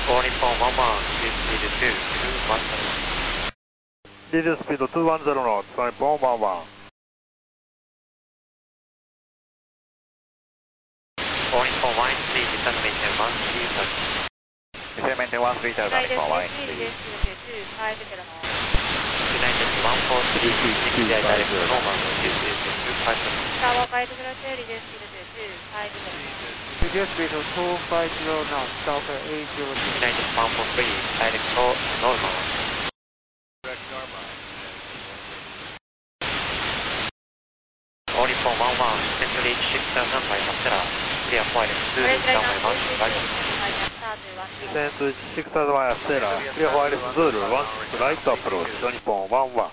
All Nippon 11, speed 210. Radio speed 210 knots, All Nippon 11. All Nippon 13, descend maintain 1330. Descend maintain 1330, All Nippon 13. United 1432, CTI direct normal, 225. Tower 502, radio speed 250. Radio speed 250 knots, Delta 80. United 143, direct normal. Direct normal. All Nippon 11, descend to reach 6000 by Mastella. Clear for wireless 2, runway 1, right. Descend to 6000 by Mastella. Clear for wireless 2, right approach, All Nippon 11.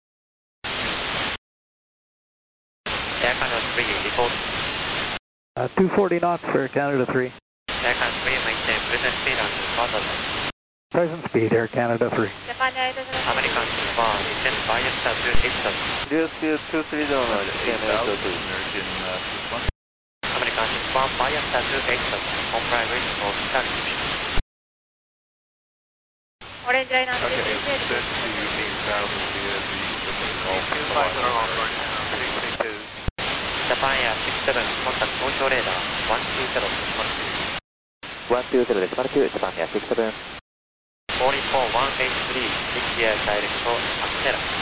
Air Canada 3, report. 240 knots for Canada 3. Air Canada 3, maintain present speed and further. Present speed, Air Canada 3. American 1, descend bias to 8000. Radio speed 230 knots, descend 8000. American 1, bias to 8000. Comply with for start mission. Orange line on Okay, the descend to 8000 via the Pacific. Japan Air 67, contact Tokyo radar 120, 120 decimal 2, Japan Air 67. All Nippon 183, CTI direct Mastella.